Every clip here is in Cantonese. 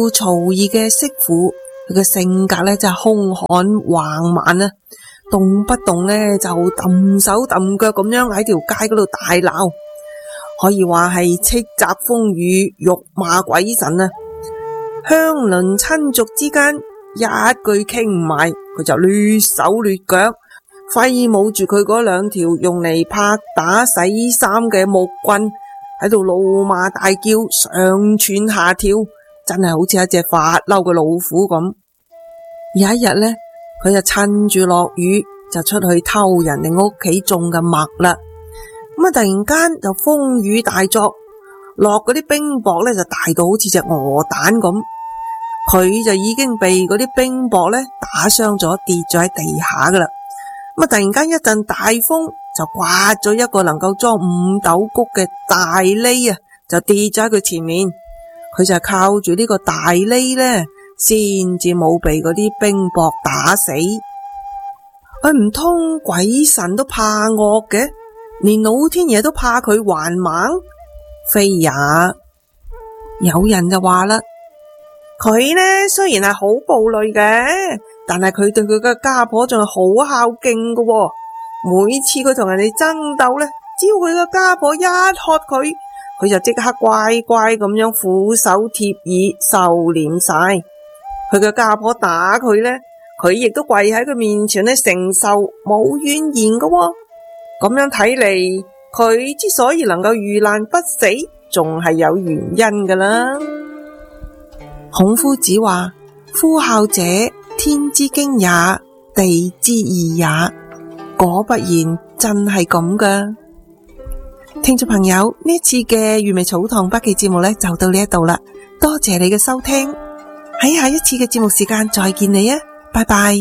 曹義嘅媳婦，佢嘅性格咧就係兇悍橫蠻啊，動不動咧就揼手揼腳咁樣喺條街嗰度大鬧，可以話係斥責風雨，辱罵鬼神啊！鄉鄰親族之間一句傾唔埋，佢就亂手亂腳，揮舞住佢嗰兩條用嚟拍打洗衫嘅木棍，喺度怒罵大叫，上竄下跳，真係好似一隻發嬲嘅老虎咁。有一日呢，佢就趁住落雨就出去偷人哋屋企種嘅麥啦。咁啊，突然間就風雨大作，落嗰啲冰雹呢就大到好似隻鵝蛋咁。佢就已經被嗰啲冰雹呢打傷咗，跌咗喺地下噶啦。咁啊，突然間一陣大風就颳咗一個能夠裝5斗穀嘅大籬啊，就跌咗喺佢前面。佢就係靠住呢個大籬呢，先至冇被嗰啲冰雹打死。唔通鬼神都怕惡嘅，連老天爺都怕佢還猛？非也。有人就話啦，佢呢雖然係好暴戾嘅，但係佢對佢嘅家婆仲係好孝敬嘅喎。每次佢同人哋爭鬥呢，只要佢嘅家婆一喝佢，佢就即刻乖乖咁樣俯首貼耳收斂晒。佢嘅家婆打佢呢，佢亦都跪喺佢面前呢承受，冇怨言嘅喎。咁樣睇嚟，佢之所以能夠遇難不死，仲係有原因噶啦。孔夫子話：夫孝者，天之經也，地之義也。果不然，真係咁噶。聽眾朋友，呢一次嘅粵味草堂筆記節目呢，就到呢一度啦。多謝你嘅收聽，喺下一次嘅節目時間再見你啊，拜拜。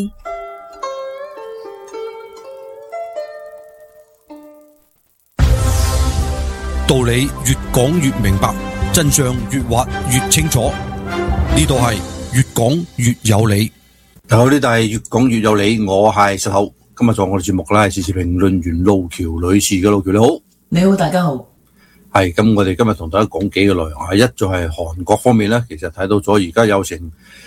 道理越講越明白，真相越挖越清楚。呢度係越講越有理。 好，呢度係越講越有理，我係石頭。今日做我哋節目啦，係時事評論員路橋女士嘅。路橋你好。 你好，大家好。 係咁，我哋今日同大家講幾個內容啊。一就係韓國方面咧，其實睇到咗而家有成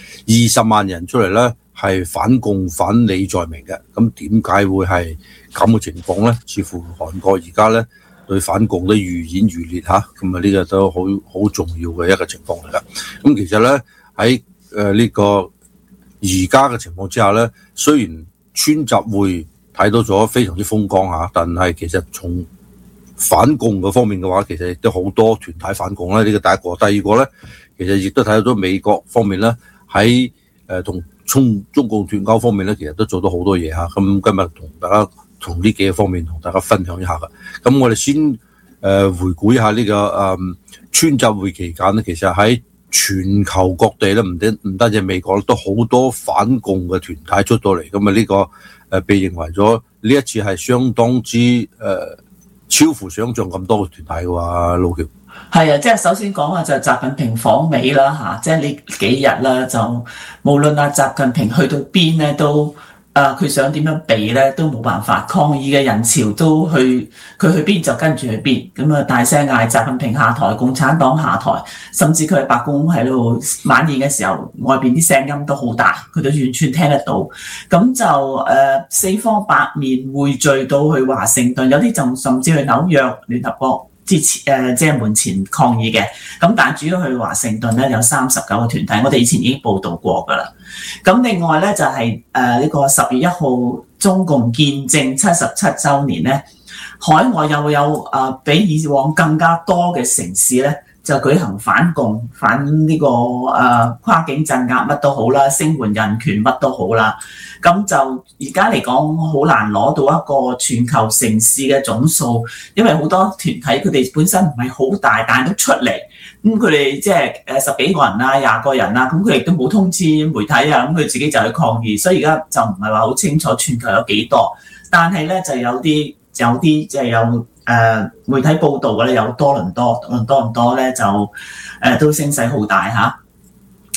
20萬人出嚟咧，係反共反李在明嘅。咁點解會係咁嘅情況咧？似乎韓國而家咧對反共都愈演愈烈吓，咁啊呢個都好重要嘅一個情況嚟噶。咁其實咧喺呢個而家嘅情況之下咧，雖然川習會睇到咗非常之風光吓，但係其實從反共嘅方面嘅話，其實亦都好多團體反共咧。呢個第一個，第二個咧，其實亦都睇到咗美國方面咧喺同中共脫鈎方面咧，其實都做到好多嘢吓。咁今日同大家從呢幾個方面同大家分享一下嘅。咁我哋先回顧一下呢個川習會期間咧，其實喺全球各地咧，唔單止美國都好多反共嘅團體出到嚟。咁啊呢個被認為咗呢一次係相當之超乎想象咁多嘅團體嘅話，路橋係啊，即係首先講下就習近平訪美啦嚇，即係呢幾日啦，就無論阿習近平去到邊咧，都佢想點樣避咧都冇辦法，抗議嘅人潮都佢去邊就跟住去邊，咁啊大聲嗌習近平下台，共產黨下台，甚至佢喺白宮喺度晚宴嘅時候，外邊啲聲音都好大，佢都完全聽得到。咁就四方八面匯聚到去華盛頓，有啲就甚至去紐約聯合國之前即係門前抗議嘅。咁但係主要去華盛頓咧有39個團體，我哋以前已經報道過㗎啦。咁另外咧就係呢個10月1號中共建政77週年咧，海外又有比以往更加多嘅城市咧就舉行反共反呢個跨境鎮壓乜都好啦，聲援人權乜都好啦。咁就而家嚟講好難攞到一個全球城市嘅總數，因為好多團體佢哋本身唔係好大，但係都出嚟。咁佢哋即係10幾個人啊、20個人啊，咁佢哋都冇通知媒體啊，咁佢自己就去抗議，所以而家就唔係話好清楚全球有幾多，但係咧就有啲即係有媒體報道嘅咧，有多倫多咧就都聲勢好大嚇。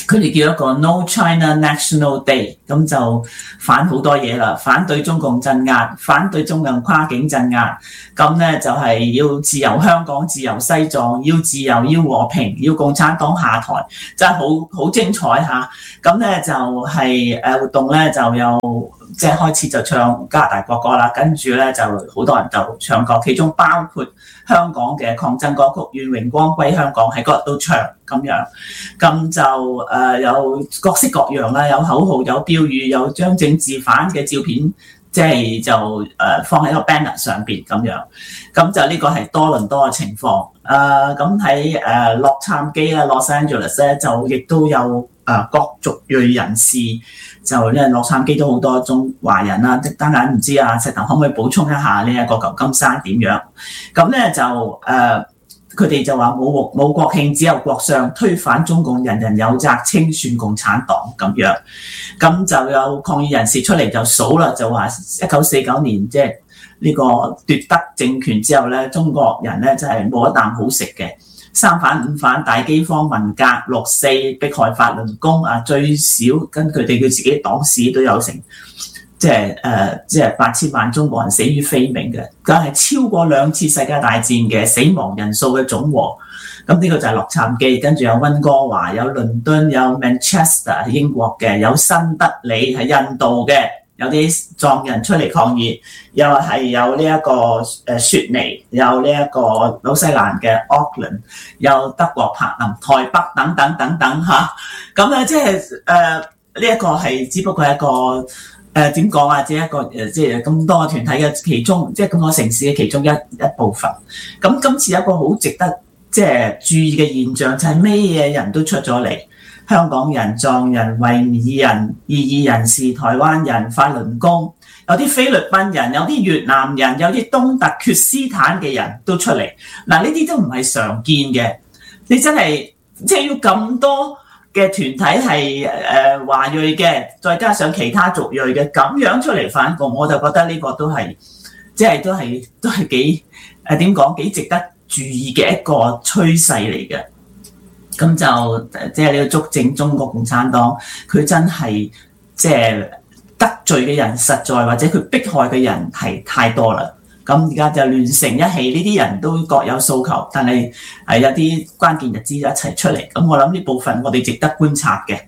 佢哋叫一個 No China National Day， 咁就反好多嘢啦，反對中共鎮壓，反對中共跨境鎮壓，咁咧就係要自由香港、自由西藏，要自由、要和平，要共產黨下台，真係好精彩嚇。咁咧就係活動咧就有即係開始就唱加拿大國歌啦，跟住咧就好多人就唱歌，其中包括香港嘅抗爭歌曲《願榮光歸香港》喺嗰日都唱咁樣，咁就有各式各樣啦，有口號、有標語、有將政治犯嘅照片，即係就放喺個 banner 上邊咁樣，咁就呢個係多倫多嘅情況。咁喺洛杉磯啦 Los Angeles 咧就亦都有各族裔人士。就因為洛杉磯都好多中華人啦，單眼唔知啊，石頭可唔可以補充一下呢一個舊金山點樣？咁咧就佢哋就話冇國慶，只有國殤，推反中共，人人有責，清算共產黨咁樣。咁就有抗議人士出嚟就數啦，就話1949年即係呢個奪得政權之後咧，中國人咧就係冇一啖好食嘅。三反五反大饑荒文革6·4迫害法輪功最少根據佢自己黨史都有成即係8000萬中國人死於非命嘅，梗係超過2次世界大戰嘅死亡人數嘅總和。咁呢個就係洛杉磯，跟住有溫哥華、有倫敦、有 Manchester 係英國嘅，有新德里係印度嘅。有啲藏人出嚟抗議，又係有呢一個雪梨，有呢一個紐西蘭嘅 Auckland， 有德國柏林、台北等等等等嚇。咁咧即係呢一個係只不過係一個點講啊？即係一個即係咁多個團體嘅其中，即係咁多城市嘅其中一部分。咁今次有一個好值得即係注意嘅現象，就係咩嘢人都出咗嚟。香港人、藏人、維吾爾人、異議人士、台灣人、法輪功，有啲菲律賓人，有啲越南人，有啲東突厥斯坦嘅人都出嚟。嗱，呢啲都唔係常見嘅。你真係即係要咁多嘅團體係華裔嘅，再加上其他族裔嘅咁樣出嚟反共，我就覺得呢個都係即係都係幾點講幾值得注意嘅一個趨勢嚟嘅。咁就即係你要捉正中國共產黨，佢真係即係得罪嘅人實在，或者佢迫害嘅人係太多啦。咁而家就亂成一氣，呢啲人都各有訴求，但係有啲關鍵日子一齊出嚟。咁我諗呢部分我哋值得觀察嘅。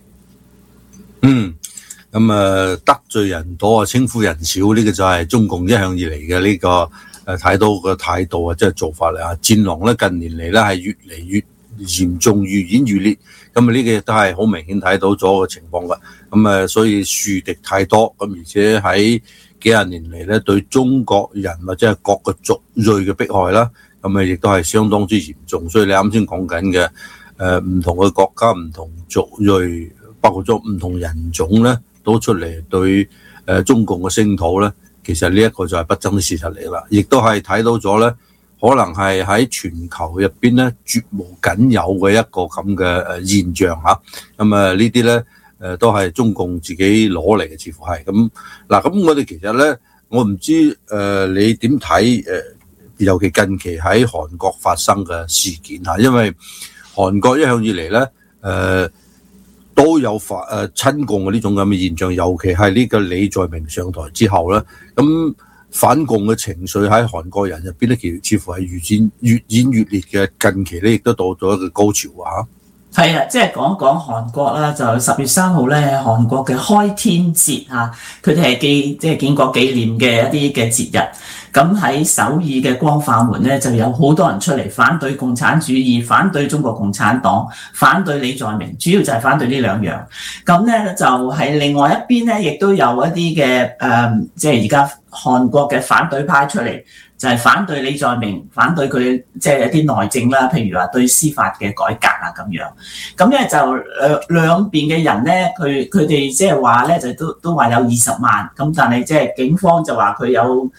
咁得罪人多啊，稱呼人少，呢個就係中共一向以嚟嘅呢個睇到嘅態度啊，即係做法嚟啊。戰狼咧近年嚟咧係越嚟越嚴重，愈演愈烈，咁呢個亦都係好明顯睇到咗個情況㗎。咁所以樹敵太多，咁而且喺幾廿年嚟咧，對中國人或者係各個族裔嘅迫害啦，咁亦都係相當之嚴重。所以你啱先講緊嘅唔同嘅國家、唔同族裔，包括咗唔同人種咧，都出嚟對中共嘅聲討咧，其實呢一個就係不爭的事實嚟啦，亦都係睇到咗咧。可能係喺全球入邊咧絕無僅有嘅一個咁嘅現象嚇，咁呢啲咧都係中共自己攞嚟嘅，似乎係咁嗱。咁我哋其實咧，我唔知你點睇尤其近期喺韓國發生嘅事件嚇，因為韓國一向以嚟咧都有親共嘅呢種咁嘅現象，尤其係呢個李在明上台之後咧，咁。反共嘅情緒喺韓國人入邊咧，其實似乎係越演越烈嘅。近期咧，亦都到咗一個高潮啊！ 係啊，即係講韓國啦，就10月3號咧，韓國嘅開天節嚇，佢哋係即係建國紀念嘅一啲嘅節日。咁喺首爾嘅光化門咧，就有好多人出嚟反對共產主義，反對中國共產黨，反對李在明，主要就係反對呢兩樣。咁咧就喺另外一邊咧，亦都有一啲嘅即係而家韓國嘅反對派出嚟，就係反對李在明，反對佢即係一啲內政啦，譬如話對司法嘅改革啊咁樣。咁咧就兩邊嘅人咧，佢哋即係話咧，就都話有20萬，咁但係即係警方就話佢有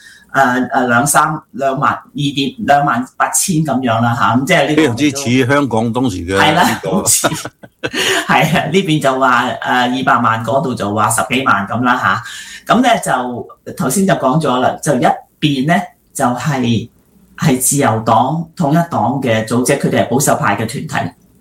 2萬8千咁樣啦嚇，咁即係呢個非常之似香港當時嘅係啦，好似係啊，呢邊就話200萬，嗰度就話10幾萬咁啦嚇。咁咧就頭先就講咗啦，就一邊咧就係自由黨統一黨嘅組織，佢哋係保守派嘅團體。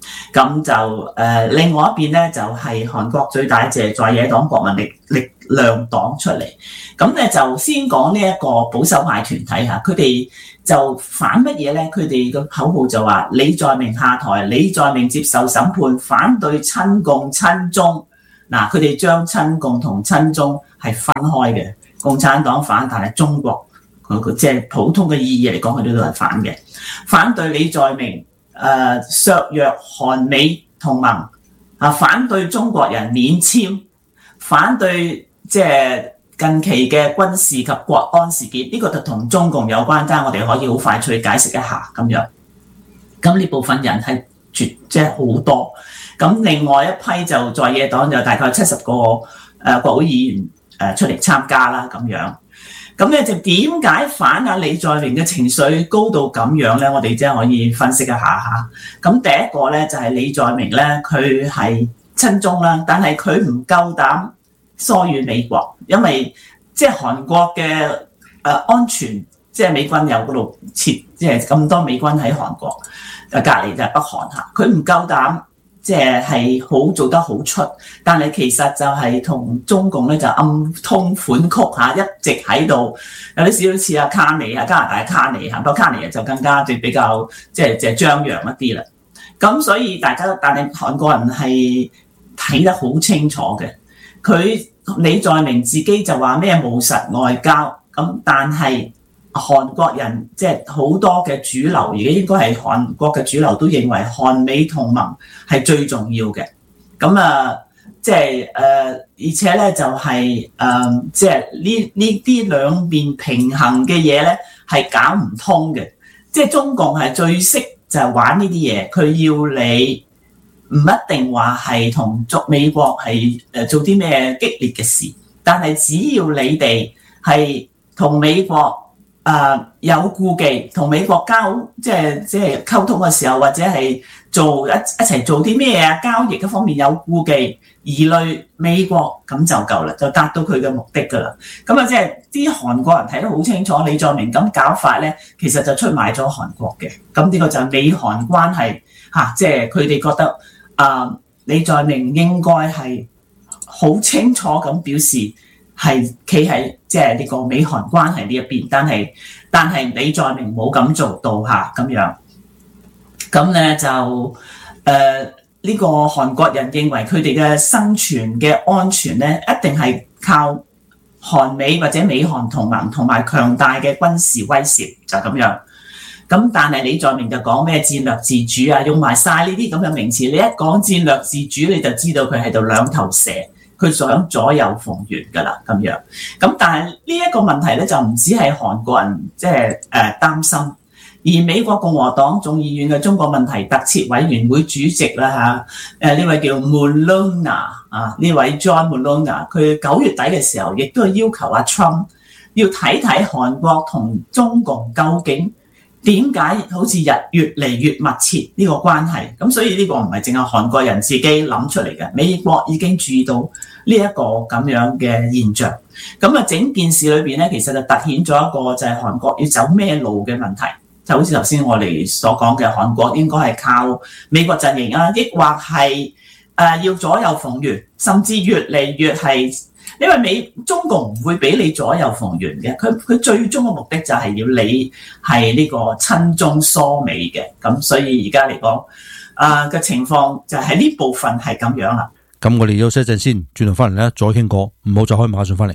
咁就另外一邊咧就係韓國最大隻在野黨國民力量黨出嚟。咁咧就先講呢一個保守派團體嚇，佢哋就反乜嘢咧？佢哋個口號就話李在明下台，李在明接受審判，反對親共親中。嗱，佢哋將親共同親中係分開嘅，共產黨反，但係中國即係普通嘅意義嚟講，佢哋都係反嘅。反對李在明削弱韓美同盟啊，反對中國人免簽，反對即係近期嘅軍事及國安事件，呢個就同中共有關，但係我哋可以好快脆解釋一下咁樣。咁呢部分人係即係好多。咁另外一批就在野黨就大概70個國會議員出嚟參加啦咁樣。咁咧就點解反李在明嘅情緒高到咁樣咧？我哋即係可以分析一下嚇。咁第一個咧就係李在明咧，佢係親中啦，但係佢唔夠膽疏遠美國，因為即係韓國嘅安全，即係美軍有嗰度設，即係咁多美軍喺韓國隔離就係北韓嚇，佢唔夠膽。即係好做得好出，但係其實就係同中共咧就暗通款曲嚇，一直喺度有啲少少似阿卡尼啊，加拿大卡尼嚇，不過卡尼就更加比較即係張揚一啲啦。咁所以大家，但係韓國人係睇得好清楚嘅。佢李在明自己就話咩務實外交，咁但係韓國人即係好多嘅主流，而家應該係韓國嘅主流都認為韓美同盟係最重要嘅。咁即係而且咧就係即係呢啲兩邊平衡嘅嘢咧係搞唔通嘅。即係中共係最識就係玩呢啲嘢，佢要你唔一定話係同美國係做啲咩激烈嘅事，但係只要你哋係同美國有顧忌，同美國即係溝通嘅時候，或者係做一齊做啲咩交易嘅方面有顧忌，疑慮美國咁就夠啦，就達到佢嘅目的㗎啦。咁即係啲韓國人睇得好清楚，李在明咁搞法咧，其實就出賣咗韓國嘅。咁呢個就係美韓關係嚇，即係佢哋覺得李在明應該係好清楚咁表示。係企喺即係呢個美韓關係呢一邊，但係李在明冇咁做到嚇咁樣，咁咧就呢個韓國人認為佢哋嘅生存嘅安全咧，一定係靠韓美或者美韓同盟同埋強大嘅軍事威懾就咁樣。咁但係李在明就講咩戰略自主啊，用埋晒呢啲咁嘅名詞。你一講戰略自主，你就知道佢喺度兩頭蛇。佢想左右逢源㗎啦，咁樣。咁但係呢一個問題咧，就唔止係韓國人即係擔心，而美國共和黨眾議院嘅中國問題特設委員會主席啦嚇，呢位叫 Mulroney 啊，呢位 John Mulroney， 佢9月底嘅時候亦都係要求阿 Trump 要睇睇韓國同中共究竟點解好似越嚟越密切呢個關係。咁所以呢個唔係淨係韓國人自己諗出嚟嘅，美國已經注意到呢一個咁樣嘅現象。咁整件事裏邊咧，其實就凸顯咗一個就係韓國要走咩路嘅問題。就好似頭先我哋所講嘅，韓國應該係靠美國陣營啊，抑或係要左右逢源，甚至越嚟越係。因為中共唔會俾你左右逢源嘅，佢最終嘅目的就係要你係呢個親中疏美嘅，咁所以而家嚟講嘅情況就係呢部分係咁樣啦。 咁我哋休息一陣先，轉頭翻嚟咧再傾過，唔好再開馬上翻嚟。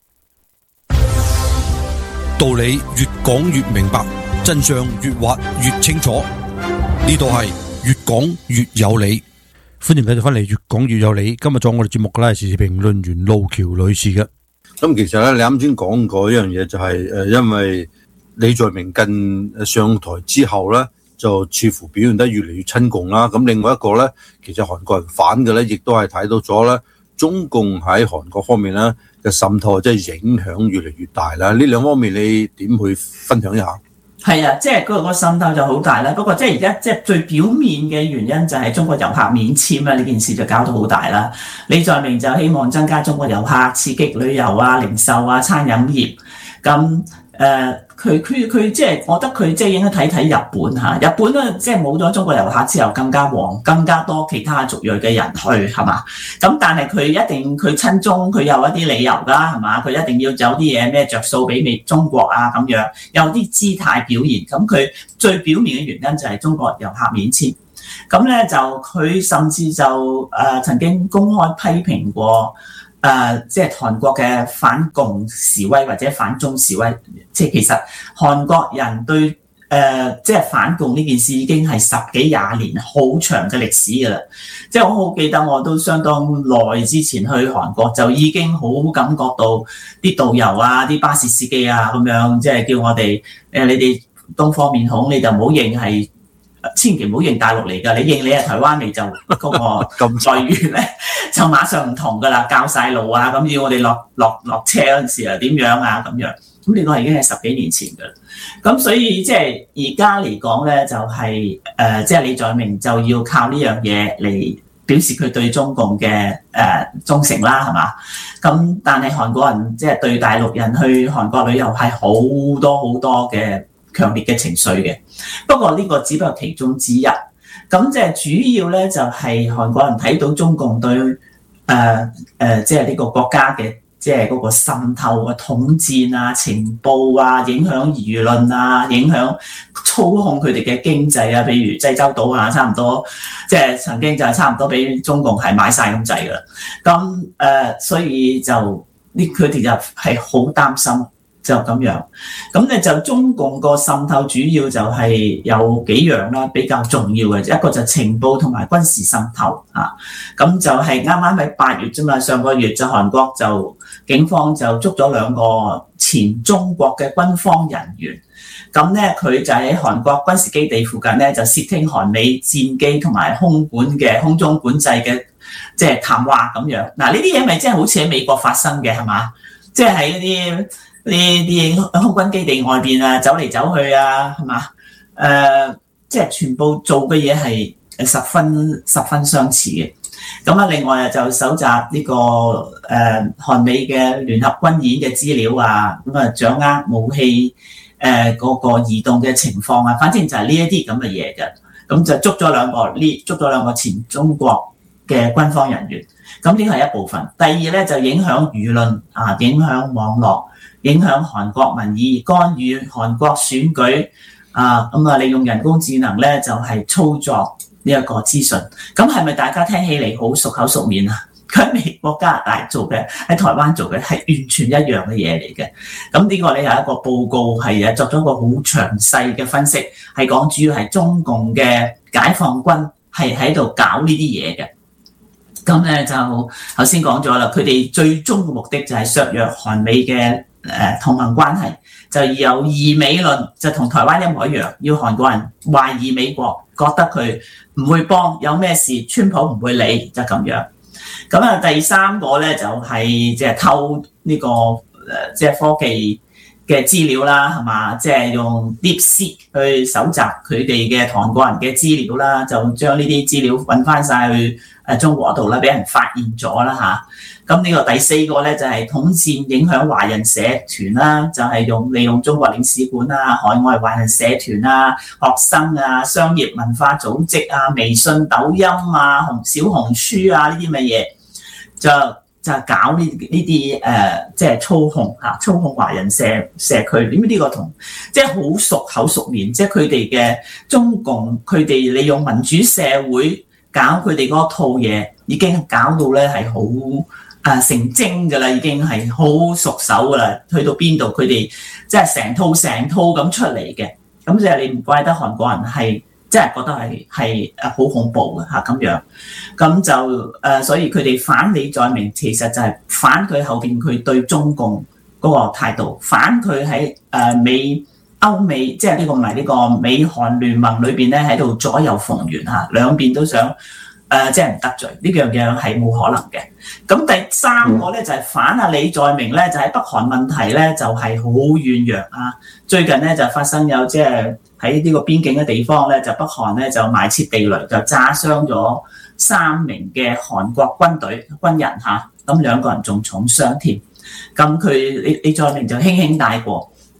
道理越講越明白，真相越挖越清楚，呢度係越講越有理。歡迎繼續翻嚟，越講越有理。今日做我哋節目嘅咧係時事評論員路橋女士嘅。 咁其實咧，你啱先講過一樣嘢，就係因為李在明近上台之後咧，就似乎表現得越嚟越親共啦。咁另外一個咧，其實韓國人反嘅咧，亦都係睇到咗咧，中共喺韓國方面咧嘅滲透，即係影響越嚟越大啦。呢兩方面你點去分享一下？ 係啊，即係嗰個滲透就好大啦。不過即係而家即係最表面嘅原因就係中國遊客免簽啦，呢件事就搞到好大啦。李在明就希望增加中國遊客，刺激旅遊啊、零售啊、餐飲業。咁佢即係，我覺得佢即係應該睇睇日本嚇。日本咧即係冇咗中國遊客之後，更加旺，更加多其他族裔嘅人去係嘛？咁但係佢一定佢親中，佢有一啲理由㗎係嘛？佢一定要有啲嘢咩着數俾中國啊咁樣，有啲姿態表現。咁佢最表面嘅原因就係中國遊客免簽。咁咧就佢甚至就曾經公開批評過。即係韓國嘅反共示威或者反中示威，即係其實韓國人對即係反共呢件事已經係10幾20年好長嘅歷史㗎啦。即係我好記得，我都相當耐之前去韓國就已經好感覺到啲導遊啊、啲巴士司機啊咁樣，即係叫我哋你哋東方面孔你就唔好認係。千祈唔好認大陸嚟㗎，你認你係台灣嚟就嗰個待遇咧就馬上唔同㗎啦，教晒路啊，咁要我哋落車嗰陣時啊點樣啊咁樣，咁呢個已經係10幾年前㗎啦。咁所以即係而家嚟講咧，就係即係李在明就要靠呢樣嘢嚟表示佢對中共嘅忠誠啦，係嘛？咁但係韓國人即係對大陸人去韓國旅遊係好多嘅強烈嘅情緒嘅，不過呢個只不過其中之一。咁即係主要咧就係韓國人睇到中共對即係呢個國家嘅即係嗰個滲透啊、統戰啊、情報啊、影響輿論啊、影響操控佢哋嘅經濟啊，譬如濟州島啊，差唔多即係曾經就係差唔多俾中共係買晒咁滯㗎啦。咁所以就佢哋就係好擔心。就咁樣，咁咧就中共個滲透主要就係有幾樣啦，比較重要嘅，一個就情報同埋軍事滲透啊。咁就係啱啱喺8月啫嘛，上個月就韓國就警方就捉咗2個前中國嘅軍方人員，咁咧佢就喺韓國軍事基地附近咧就竊聽韓美戰機同埋空中管制嘅即係談話咁樣。嗱呢啲嘢咪即係好似喺美國發生嘅係嘛？即係喺嗰啲空軍基地外邊啊，走嚟走去啊，係嘛？即係全部做嘅嘢係十分相似嘅。咁啊，另外就搜集呢個韓美嘅聯合軍演嘅資料啊，咁啊掌握武器嗰個移動嘅情況啊，反正就係呢一啲咁嘅嘢嘅。咁就捉咗兩個前中國嘅軍方人員。咁呢個係一部分。第二咧就影響輿論啊，影響網絡。影響韓國民意，干預韓國選舉啊！咁啊，利用人工智能咧就係操作呢一個資訊。咁係咪大家聽起嚟好熟口熟面啊？佢喺美國、加拿大做嘅，喺台灣做嘅係完全一樣嘅嘢嚟嘅。咁呢個咧有一個報告係作咗個好詳細嘅分析，係講主要係中共嘅解放軍係喺度搞呢啲嘢嘅。咁咧就頭先講咗啦，佢哋最終嘅目的就係削弱韓美嘅同盟關係，就有疑美論，就同台灣一模一樣，要韓國人懷疑美國，覺得佢唔會幫，有咩事川普唔會理，就咁樣。咁啊，第3個咧就係即係偷呢個即係科技嘅資料啦，係嘛？即係用 DeepSeek 去搜集佢哋嘅韓國人嘅資料啦，就將呢啲資料揾翻晒去中國度啦，俾人發現咗啦嚇。咁呢個第4個咧就係統戰影響華人社團啦，就係利用中國領事館啊、海外華人社團啊、學生啊、商業文化組織啊、微信、抖音啊、小紅書啊呢啲乜嘢，就搞呢啲即係操控華人社區。點解呢個同即係好熟口熟面？即係佢哋嘅中共，佢哋利用民主社會搞佢哋嗰套嘢，已經搞到咧係好成精㗎啦，已經係好熟手㗎啦。去到邊度佢哋即係成套咁出嚟嘅。咁即係你唔怪得韓國人係即係覺得係好恐怖嘅嚇咁樣。咁就所以佢哋反李在明，其實就係反佢後邊佢對中共嗰個態度，反佢喺歐美即係呢個唔係呢個美韓聯盟裏邊咧喺度左右逢源嚇，兩邊都想。即係唔得罪呢樣嘢係冇可能嘅。咁第3個咧就係反李在明咧，就喺北韓問題咧就係好軟弱啊。最近咧就發生有即係喺呢個邊境嘅地方咧，就北韓咧就埋設地雷，就炸傷咗3名嘅韓國軍人嚇，咁2個人仲重傷添。咁佢李在明就輕輕帶過。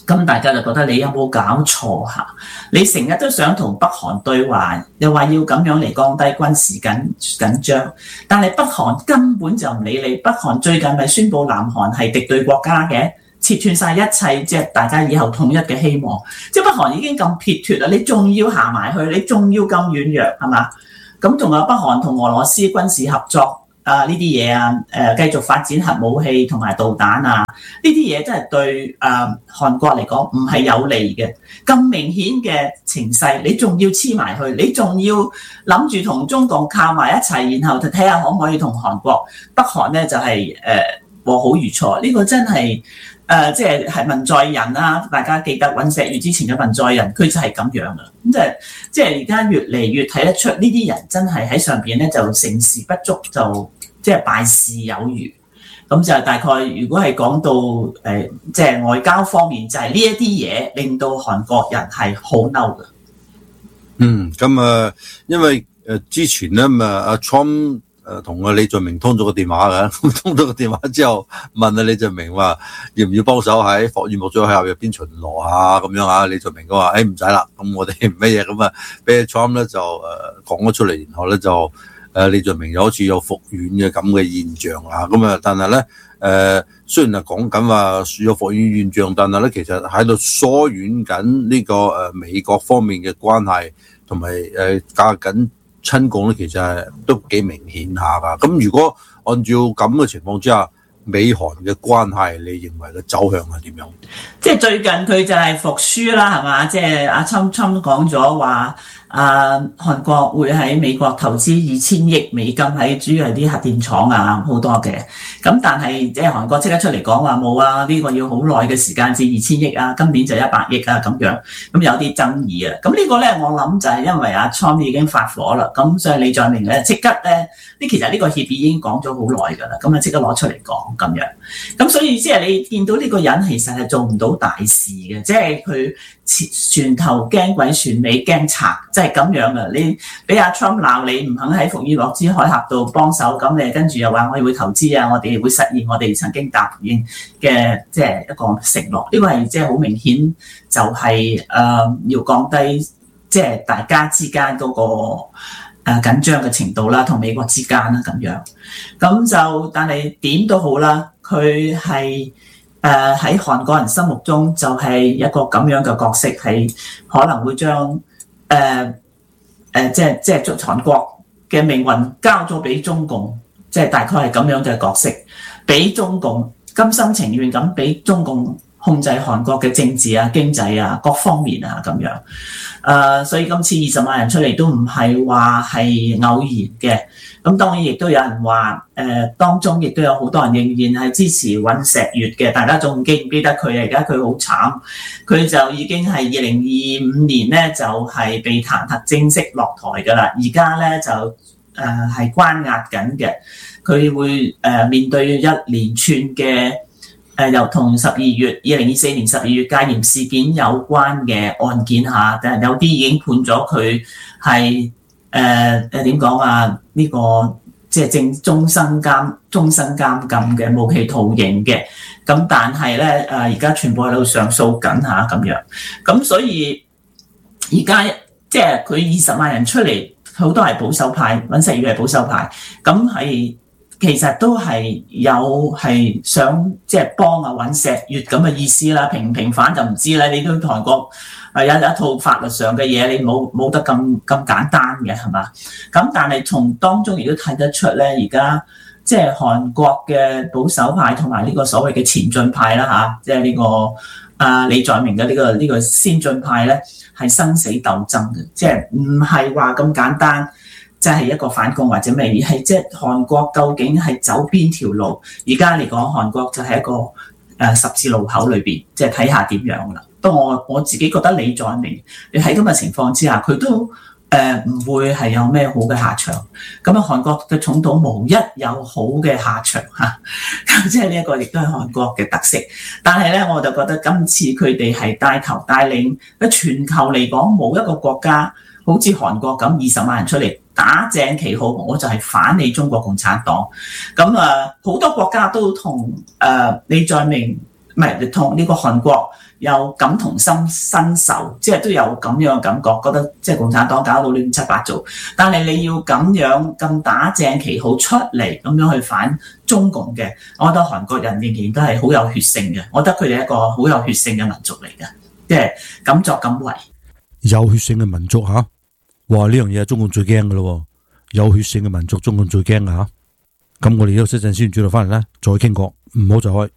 咁大家就覺得你有冇搞錯嚇？你成日都想同北韓對話，又話要咁樣嚟降低軍事緊張，但係北韓根本就唔理你。北韓最近咪宣布南韓係敵對國家嘅，切斷晒一切，即係大家以後統一嘅希望。即係北韓已經咁撇脱啦，你仲要行埋去，你仲要咁軟弱係嘛？咁仲有北韓同俄羅斯軍事合作。呢啲嘢啊，繼續發展核武器同埋導彈啊，呢啲嘢真係對韓國嚟講唔係有利嘅。咁明顯嘅情勢，你仲要黐埋去，你仲要諗住同中共靠埋一齊，然後就睇下可唔可以同韓國、北韓咧就係和好如初。呢個真係即係文在寅啦，大家記得尹錫悅之前嘅文在寅，佢就係咁樣啦。咁即係而家越嚟越睇得出呢啲人真係喺上邊咧就成事不足，就即係敗事有餘。咁就大概如果係講到即係外交方面，就係呢一啲嘢令到韓國人係好嬲嘅。 咁因為之前咧阿 Trump 同阿李在明通咗個電話嘅，咁通咗個電話之後問阿李在明話要唔要幫手喺霍爾木佐海入邊巡邏啊咁樣啊，李在明佢話唔使啦，咁我哋唔乜嘢咁啊，俾 Trump 咧就講咗出嚟，然後咧就李在明又好似有復遠嘅咁嘅現象啊，咁啊但係咧雖然係講緊話有復遠現象，但係咧其實喺度疏遠緊呢個美國方面嘅關係，同埋加緊親共咧，其實係都幾明顯下噶。咁如果按照咁嘅情況之下，美韓嘅關係，你認為嘅走向係點樣？ 即係最近佢就係服輸啦，係嘛？即係阿侵講咗話，韓國會喺美國投資2000億美金喺主要係啲核電廠啊，好多嘅。咁但係即係韓國即刻出嚟講話冇啊，呢個要好耐嘅時間至2000億啊，今年就100億啊咁樣。咁有啲爭議啊。咁呢個咧，我諗就係因為阿侵已經發火啦，咁所以李在明咧即刻咧，其實呢個協議已經講咗好耐㗎啦，咁啊即刻攞出嚟講咁樣。咁所以即係你見到呢個人其實係做唔到大事嘅，即係佢船頭驚鬼船尾驚賊，即係咁樣嘅。你俾阿 Trump 鬧你唔肯喺福爾摩斯海峽度幫手，咁你跟住又話我哋會投資啊，我哋會實現我哋曾經答應嘅即係一個承諾。呢個係即係好明顯就係要降低即係大家之間嗰個緊張嘅程度啦，同美國之間啦咁樣。咁就但係點都好啦，佢係喺韓國人心目中就係一個咁樣嘅角色，係可能會將即係韓國嘅命運交咗俾中共，即係大概係咁樣嘅角色，俾中共甘心情願咁俾中共控制韓國嘅政治啊、經濟啊各方面啊咁樣。所以今次20萬人出嚟都唔係話係偶然嘅。咁當然亦都有人話當中亦都有好多人仍然係支持尹錫悅嘅。大家仲記唔記得佢？而家佢好慘，佢就已經係2025年咧就係被彈劾正式落台㗎啦。而家咧就係關押緊嘅，佢會面對一連串嘅由同2024年12月戒嚴事件有關嘅案件嚇，但係有啲已經判咗佢係點講啊？呢個即係終身監禁嘅無期徒刑嘅。咁但係咧而家全部喺度上訴緊嚇咁樣。咁所以而家即係佢20萬人出嚟，好多係保守派，尹錫悅係保守派，咁係。其實都係有係想即係幫尹錫悅咁嘅意思啦，平唔平反就唔知啦。你都韓國有一套法律上嘅嘢，你冇得咁簡單嘅係嘛？咁但係從當中亦都睇得出咧，而家即係韓國嘅保守派同埋呢個所謂嘅前進派啦嚇，即係呢個李在明嘅呢個先進派咧，係生死鬥爭嘅，即係唔係話咁簡單。即係一個反共或者咩，而係即係韓國究竟係走邊條路？而家嚟講，韓國就係一個十字路口裏邊，即係睇下點樣啦。不過我自己覺得李在明，你喺咁嘅情況之下，佢都唔會係有咩好嘅下場。咁啊，韓國嘅總統無一有好嘅下場嚇，即係呢一個亦都係韓國嘅特色。但係咧，我就覺得今次佢哋係帶頭帶領喺全球嚟講，冇一個國家好似韓國咁20萬人出嚟。打正旗號，我就係反你中國共產黨。咁好多國家都同李在明唔係同呢個韓國有感同身受，即係都有咁樣嘅感覺，覺得即係共產黨搞到亂七八糟。但係你要咁樣咁打正旗號出嚟咁樣去反中共嘅，我覺得韓國人仍然都係好有血性嘅。我覺得佢哋係一個好有血性嘅民族嚟嘅，即係敢作敢為。 有血性嘅民族嚇，哇！呢樣嘢係中共最驚嘅咯，有血性嘅民族，中共最驚嘅嚇。咁我哋休息陣先，轉頭翻嚟咧，再傾過，唔好走開。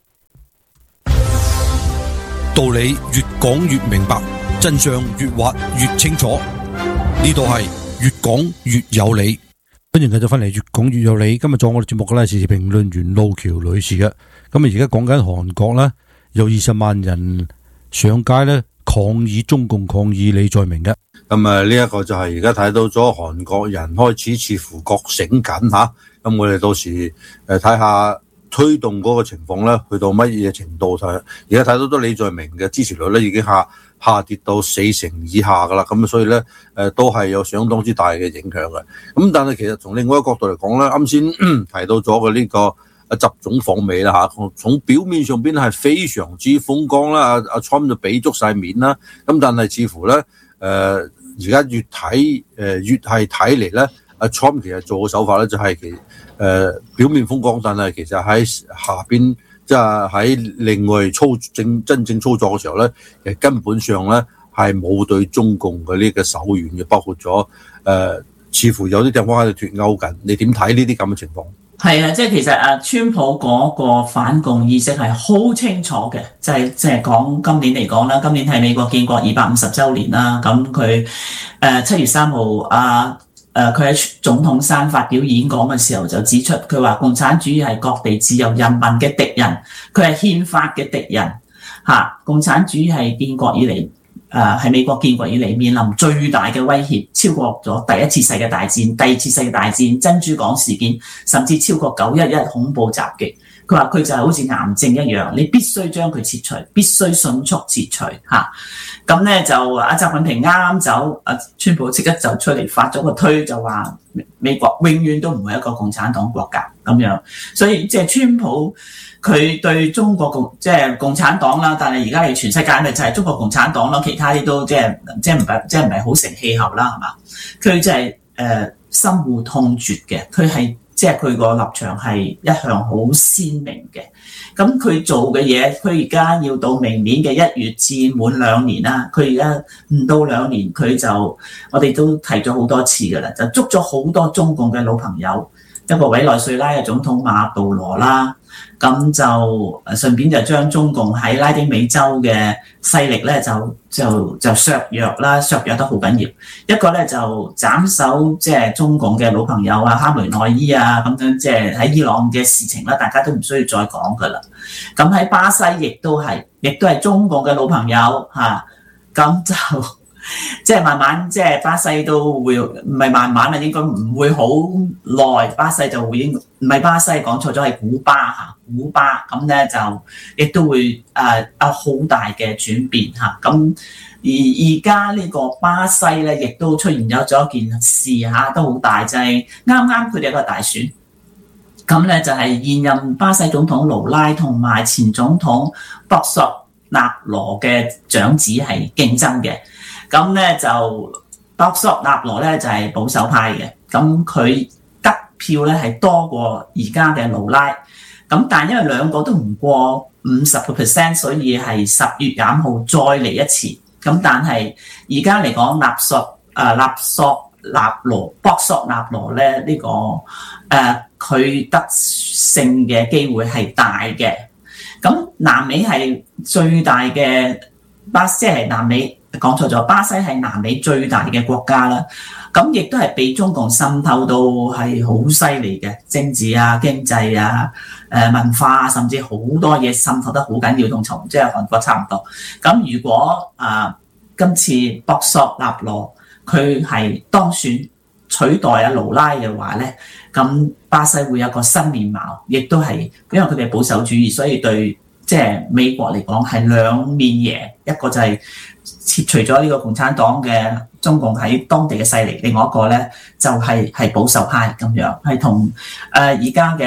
道理越講越明白，真相越挖越清楚。呢度係越講越有理。 歡迎繼續翻嚟，越講越有理。今日做我哋節目嘅咧，時事評論員路橋女士嘅。咁啊，而家講緊韓國咧，有20萬人上街咧抗議中共，抗議李在明嘅。 咁啊，呢一個就係而家睇到咗韓國人開始似乎覺醒緊嚇。咁我哋到時睇下推動嗰個情況咧，去到乜嘢程度？而家睇到咗李在明嘅支持率咧，已經下跌到40%以下噶啦。咁所以咧都係有相當之大嘅影響嘅。咁但係其實從另外一個角度嚟講咧，啱先提到咗嘅呢個習總訪美啦嚇，從表面上邊係非常之風光啦，阿 Trump 就俾足晒面啦。咁但係似乎咧而家越睇越係睇嚟咧，阿 Trump 其實做嘅手法咧就係表面風光，但係其實喺下邊即係喺另外真正操作嘅時候咧，其實根本上咧係冇對中共嘅呢個手軟嘅，包括咗似乎有啲地方喺度脫鈎緊。你點睇呢啲咁嘅情況？ 係啊，即係其實川普嗰個反共意識係好清楚嘅，即係講今年嚟講啦，今年係美國建國250週年啦，咁佢7月3號佢喺總統山發表演講嘅時候就指出，佢話共產主義係各地自由人民嘅敵人，佢係憲法嘅敵人嚇。共產主義係建國以嚟係美國建國以嚟面臨最大嘅威脅，超過咗第一次世界大戰、第二次世界大戰、珍珠港事件，甚至超過911恐怖襲擊。佢話佢就係好似癌症一樣，你必須將佢切除，必須迅速切除嚇。咁咧就阿習近平啱啱走，川普即刻就出嚟發咗個推，就話美國永遠都唔會一個共產黨國家咁樣。所以即係川普佢對中國共產黨啦，但係而家係全世界咪就係中國共產黨咯，其他啲都即係唔係好成氣候啦，係嘛？佢就係深惡痛絕嘅，佢係。即係佢個立場係一向好鮮明嘅，咁佢做嘅嘢，佢而家要到明年嘅1月至滿2年啦。佢而家唔到2年，佢就我哋都提咗好多次㗎啦，就捉咗好多中共嘅老朋友，一個委內瑞拉嘅總統馬杜羅啦，咁就順便就將中共喺拉丁美洲嘅勢力咧就削弱啦，削弱得好緊要。一個咧就斬首即係中共嘅老朋友哈梅內伊咁樣，即係喺伊朗嘅事情啦，大家都唔需要再講噶啦。咁喺巴西亦都係中共嘅老朋友咁就即係慢慢即係巴西都會唔係慢慢啦，應該唔會好耐，巴西就會唔係巴西講錯咗，係古巴咁咧就亦都會有好大嘅轉變咁而家呢個巴西咧亦都出現咗一件事都好大，就係啱啱佢哋有個大選，咁咧就係現任巴西總統盧拉同埋前總統博索納羅嘅長子係競爭嘅。咁咧就博索納羅咧就係保守派嘅，咁佢得票咧係多過而家嘅盧拉，咁但係因為兩個都唔過50%，所以係10月25號再嚟一次。咁但係而家嚟講，博索納羅咧呢個佢得勝嘅機會係大嘅。咁南美係最大嘅即係南美。講錯咗，巴西係南美最大嘅國家啦，咁亦都係被中共滲透到係好犀利嘅，政治經濟文化甚至好多嘢滲透得好緊要，同即係韓國差唔多。咁如果今次博索納羅佢係當選取代盧拉嘅話咧，咁巴西會有個新面貌，亦都係因為佢哋保守主義，所以對即係美國嚟講係兩面贏，一個就係切除咗呢個共產黨嘅中共喺當地嘅勢力，另外一個咧就係保守派咁樣，係同而家嘅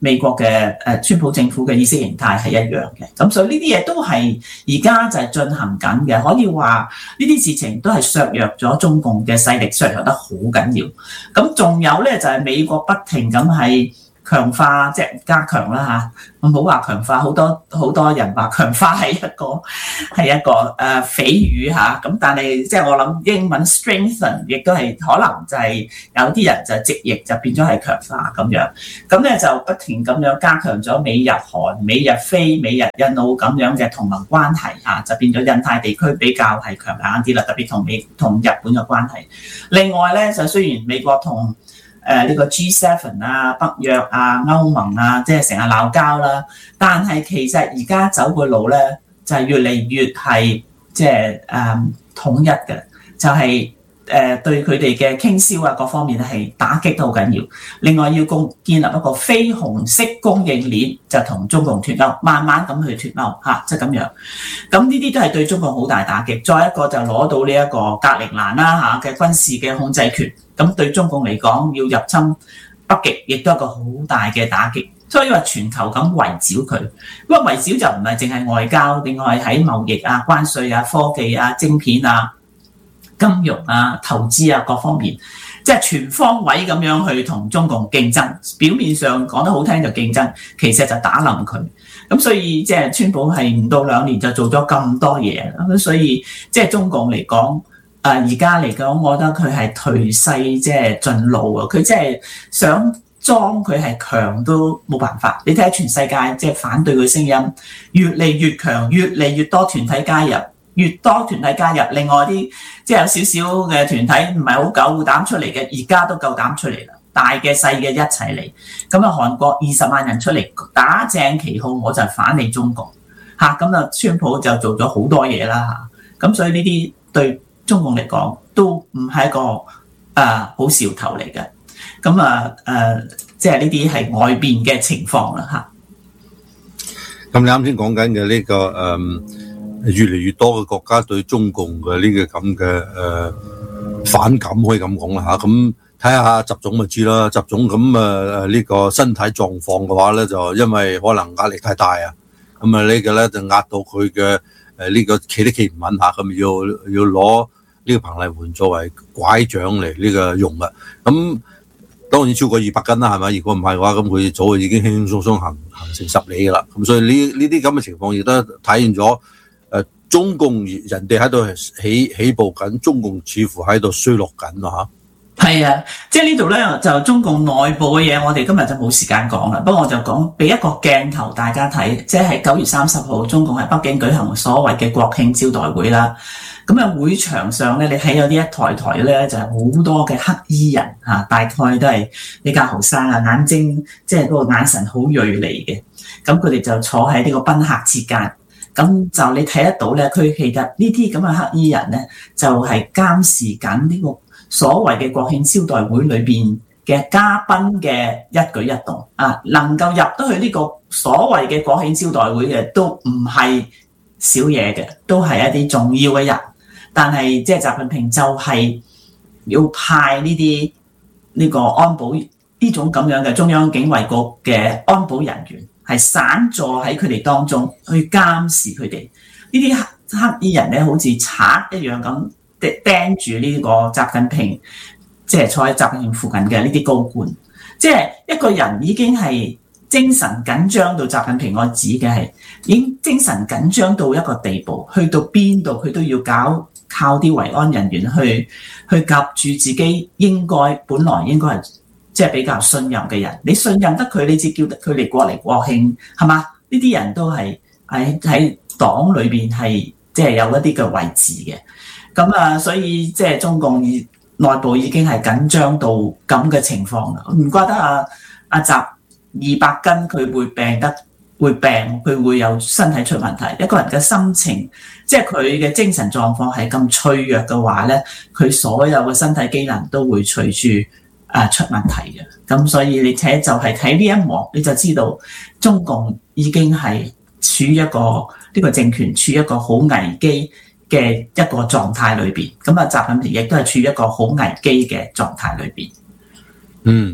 美國嘅川普政府嘅意識形態係一樣嘅。咁所以呢啲嘢都係而家就係進行緊嘅，可以話呢啲事情都係削弱咗中共嘅勢力，削弱得好緊要。咁仲有咧就係美國不停咁係強化，即係加強啦嚇，唔好話強化，好多人話強化係一個詆語嚇，咁但係即係我諗英文 strengthen 亦都係可能就係有啲人就直譯就變咗係強化咁樣，咁咧就不停咁樣加強咗美日韓、美日菲、美日印澳咁樣嘅同盟關係嚇，就變咗印太地區比較係強硬啲啦，特別同日本嘅關係。另外咧就雖然美國同呢個 G7 啊、北約啊、歐盟啊，即係成日鬧交啦。但係其實而家走嘅路咧，就係越嚟越係即係統一嘅，就係對佢哋嘅傾銷啊各方面係打擊都好緊要。另外要建立一個非紅色供應鏈，就同中共脫鈎，慢慢咁去脫鈎嚇，即係咁樣。咁呢啲都係對中共好大打擊。再一個就攞到呢一個格陵蘭啦嚇嘅軍事嘅控制權。咁對中共嚟講，要入侵北極，亦都係一個好大嘅打擊。所以話全球咁圍剿佢，咁圍剿就唔係淨係外交，另外喺貿易啊、關稅啊、科技啊、晶片啊、金融啊、投資啊各方面，即係全方位咁樣去同中共競爭。表面上講得好聽就競爭，其實就打冧佢。咁所以即係川普係唔到2年就做咗咁多嘢，咁所以即係中共嚟講。而家嚟講，我覺得佢係頹勢即係盡露啊！佢即係想裝佢係強都冇辦法。你睇下全世界即係反對佢聲音越嚟越強，越嚟越多團體加入，越多團體加入。另外啲即係有少少嘅團體唔係好夠膽出嚟嘅，而家都夠膽出嚟啦。大嘅細嘅一齊嚟。咁啊，韓國20萬人出嚟打正旗號，我就反你中共嚇。咁啊，川普就做咗好多嘢啦嚇。咁所以呢啲對中共嚟講都唔係一個好兆頭嚟嘅，咁即係呢啲係外邊嘅情況啦嚇。 咁你啱先講緊嘅呢個越嚟越多嘅國家對中共嘅呢個咁嘅反感，可以咁講啦嚇。咁睇下習總咪知啦，習總咁呢個身體狀況嘅話咧，就因為可能壓力太大啊，咁呢個咧就壓到佢嘅呢個企都企唔穩下，咁要攞呢個彭麗媛作為拐杖嚟呢個用嘅。咁當然超過200斤啦，係咪？如果唔係嘅話，咁佢早就已經輕輕鬆鬆行成10里嘅啦。咁所以呢啲咁嘅情況亦都體現咗中共人哋喺度起步緊，中共似乎喺度衰落緊咯嚇。 係啊，即係呢度咧就中共內部嘅嘢，我哋今日就冇時間講啦。不過我就講俾一個鏡頭大家睇，即係9月30號，中共喺北京舉行所謂嘅國慶招待會啦。咁啊，會場上咧，你睇有啲一台咧，就係好多嘅黑衣人嚇，大概都係比較後生啊，眼睛即係嗰個眼神好銳利嘅。咁佢哋就坐喺呢個賓客之間，咁就你睇得到咧，佢其實呢啲咁嘅黑衣人咧，就係監視緊呢個所謂嘅國慶招待會裏邊嘅嘉賓嘅一舉一動啊，能夠入得去呢個所謂嘅國慶招待會嘅，都唔係少嘢嘅，都係一啲重要嘅人。但係即係習近平就係要派呢個安保呢種咁樣嘅中央警衛局嘅安保人員，係散坐喺佢哋當中去監視佢哋。呢啲黑衣人咧，好似賊一樣咁盯住呢個習近平，即係坐喺習近平附近嘅呢啲高官。即係一個人已經係精神緊張到習近平，我指嘅係已經精神緊張到一個地步，去到邊度佢都要靠啲維安人員去夾住自己本來應該係即係比較信任嘅人。你信任得佢，你至叫得佢哋過嚟國慶，係嘛？呢啲人都係喺黨裏邊係即係有一啲嘅位置嘅。咁所以即係中共內部已經係緊張到咁嘅情況啦。唔怪得阿習200斤佢會病，佢會有身體出問題。一個人嘅心情，即係佢嘅精神狀況係咁脆弱嘅話咧，佢所有嘅身體機能都會隨住出問題嘅。咁所以你就係睇呢一幕，你就知道中共已經係處於一個呢個政權處於一個好危機嘅一個狀態裏邊。咁習近平亦都係處於一個好危機嘅狀態裏邊。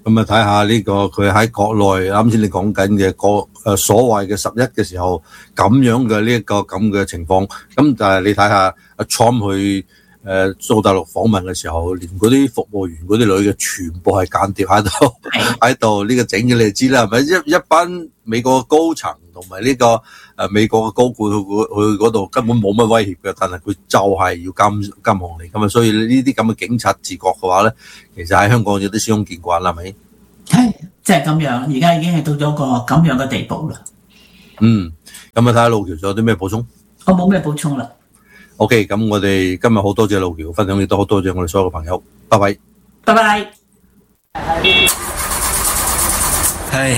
咁啊睇下呢個佢喺國內啱先你講緊嘅所謂嘅11嘅時候咁樣嘅呢一個咁嘅情況，咁但係你睇下阿 Trump 去到大陸訪問嘅時候，連嗰啲服務員嗰啲女嘅全部係間諜喺度呢個整嘅，你就知啦，係咪一班美國嘅高層同埋呢個美國嘅高官去嗰度根本冇乜威脅嘅，但係佢就係要監控你咁啊，所以呢啲咁嘅警察自覺嘅話咧，其實喺香港有啲司空見慣啦，係咪？ 係即係咁樣，而家已經係到咗個咁樣嘅地步啦。 咁啊睇下路橋仲有啲咩補充？ 我冇咩補充啦。 OK， 咁我哋今日好多謝路橋分享，亦都好多謝我哋所有嘅朋友，拜拜。 拜拜。 唉，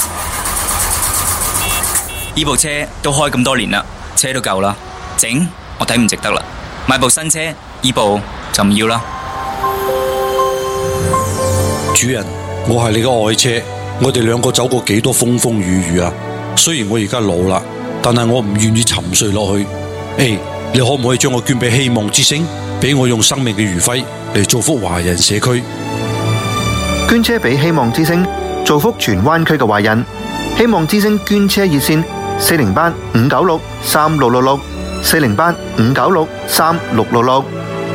呢部車都開咁多年啦，車都夠啦，整我睇唔值得啦，買部新車，呢部就唔要啦。 主人，我係你嘅愛車，我哋兩個走過幾多風風雨雨啊！雖然我而家老啦，但係我唔願意沉睡落去。你可唔可以將我捐俾希望之星，俾我用生命嘅餘暉嚟造福華人社區？ 捐車俾希望之星，造福荃灣區嘅華人。希望之星捐車熱線408-596-3666 408-596-3666。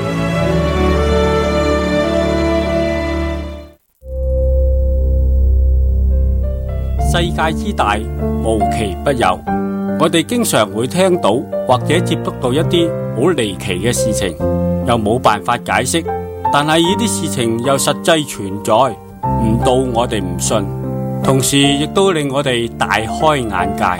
世界之大，無奇不有。我哋經常會聽到或者接觸到一啲好離奇嘅事情，又冇辦法解釋，但係呢啲事情又實際存在，唔到我哋唔信，同時亦都令我哋大開眼界。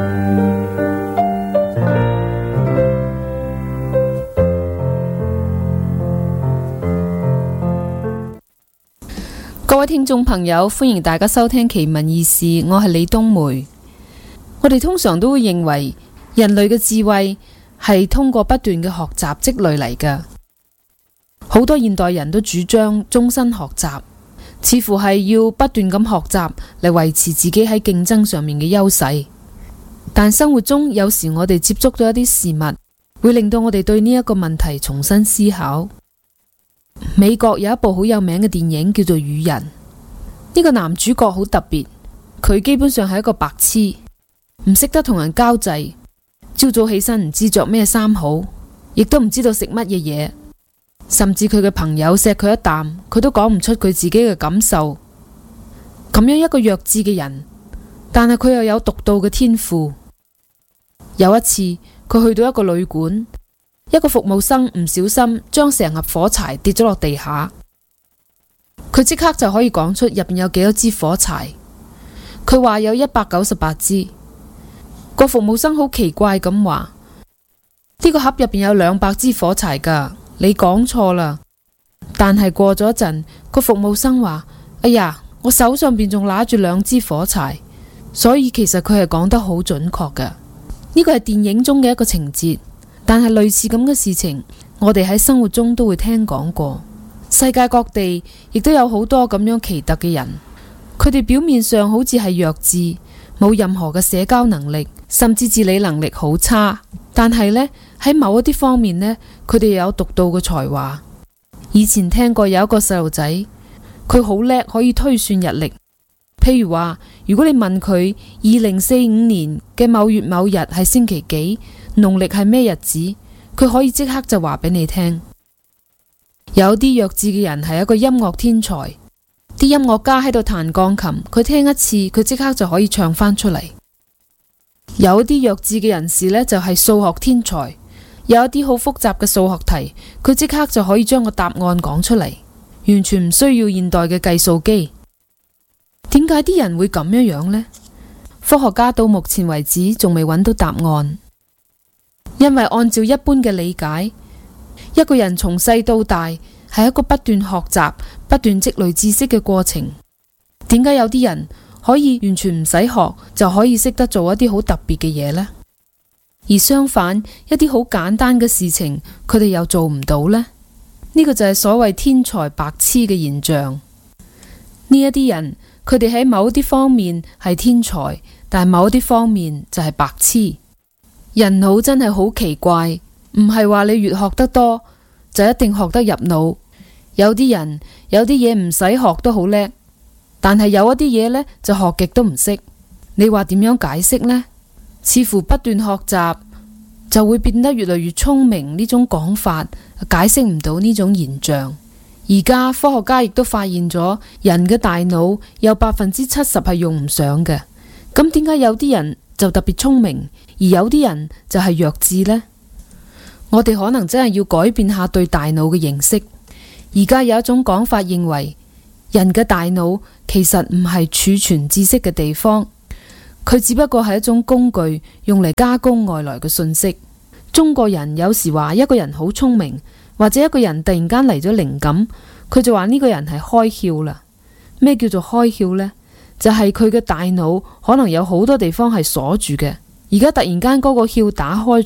各位聽眾朋友，歡迎大家收聽奇聞異事，我係李冬梅。我哋通常都會認為人類嘅智慧係通過不斷嘅學習積累嚟㗎，好多現代人都主張終身學習，似乎係要不斷咁學習嚟維持自己喺競爭上面嘅優勢。但生活中有時我哋接觸到一啲事物，會令到我哋對呢一個問題重新思考。美國有一部好有名嘅電影叫做《雨人》，呢個男主角好特別，佢基本上係一個白痴，唔識得同人交際，朝早起身唔知着咩衫好，亦都唔知道食乜嘢嘢，甚至佢嘅朋友錫佢一啖，佢都講唔出佢自己嘅感受。咁樣一個弱智嘅人，但係佢又有獨到嘅天賦。有一次，佢去到一個旅館，一個服務生唔小心將成盒火柴跌咗落地下，佢即刻就可以講出入邊有幾多支火柴。佢話有198支。個服務生好奇怪咁話：呢個盒入邊有200支火柴噶，你講錯啦。但係過咗一陣，個服務生話：哎呀，我手上邊仲拿住2支火柴，所以其實佢係講得好準確噶。呢個係電影中嘅一個情節，但係類似咁嘅事情，我哋喺生活中都會聽講過。世界各地亦都有好多咁樣奇特嘅人，佢哋表面上好似係弱智，冇任何嘅社交能力，甚至自理能力好差，但係呢，喺某一啲方面呢，佢哋有獨到嘅才華。以前聽過有一個細路仔，佢好叻，可以推算日曆。譬如話，如果你問佢2045年嘅某月某日係星期幾，農曆係咩日子，佢可以即刻就話俾你聽。有啲弱智嘅人係一個音樂天才，啲音樂家喺度彈鋼琴，佢聽一次，佢即刻就可以唱翻出嚟。有啲弱智嘅人士呢，就係數學天才，有一啲好複雜嘅數學題，佢即刻就可以將個答案講出嚟，完全唔需要現代嘅計數機。點解啲人會咁樣呢？科學家到目前為止仲未揾到答案，因為按照一般嘅理解，一個人從細到大係一個不斷學習、不斷積累知識嘅過程。點解有啲人可以完全唔使學就可以識得做一啲好特別嘅嘢呢？而相反，一啲好簡單嘅事情，佢哋又做唔到呢？呢個就係所謂天才白痴嘅現象。呢一啲人，佢哋喺某啲方面係天才，但係某啲方面就係白痴。人腦真係好奇怪，唔係話你越學得多就一定學得入腦。有啲人有啲嘢唔使學都好叻， 但係有一啲嘢呢，就學極都唔識。你話點樣解釋呢？似乎不斷學習就會變得越嚟越聰明，呢種講法解釋唔到呢種現象。而家科學家亦都發現咗，人嘅大腦有70%係用唔上嘅。咁點解有啲人就特別聰明，而有啲人就係弱智呢？我哋可能真係要改變下對大腦嘅認識。而家有一種講法認為，人嘅大腦其實唔係儲存知識嘅地方，佢只不過係一種工具，用嚟加工外來嘅信息。中國人有時話一個人好聰明，或者一個人突然間嚟咗靈感，佢就話呢個人係開竅啦。咩叫做開竅呢？就係佢嘅大腦可能有好多地方係鎖住嘅，而家突然間嗰個竅打開